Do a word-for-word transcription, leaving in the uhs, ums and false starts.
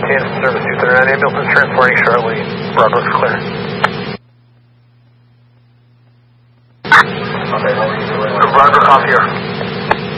maintain service two thirty-nine ambulance transporting Charlie. Broadway's clear. Broadway off here.